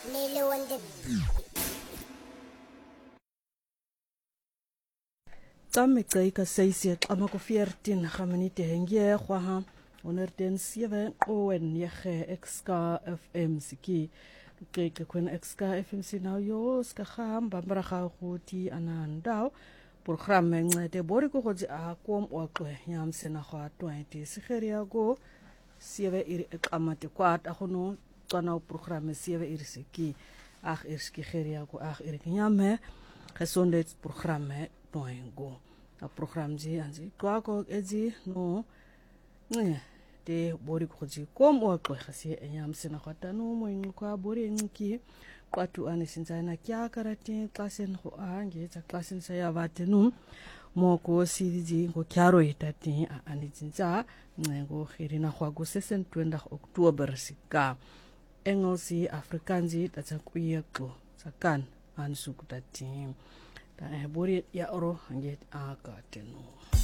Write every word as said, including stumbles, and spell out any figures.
Lele on the Tame ka seisi ama ko viersien gaan minute hengie gwa honderd en zeven owen yege exka F M siki keke kwen exka F M si nou yo ska gaan bambara ga goti anandao programme ngete bori ko gotsi a kom okwe yam sena gwa twenty sigeria go seven iri kamate kwat agono tsana programme seven iri siki ag iri sigeria go ag iri nyame gesondheidsprogramme toengo a program ji anzi kwa ko ezi no ne de bori ko ji kom o ko khasi enyam sina khata no mo kwa bori nki kwatu ane sinzana kya karate klasen ho ange za klasen sa ya vatenu mo ko sidi ko kyaro itati ani jinza ngo khirina khwa go sesen twenda Oktober sika engelsi afrikanzi tatsa kuye ko sakan an sukutati ta bori ya oro ange akatenu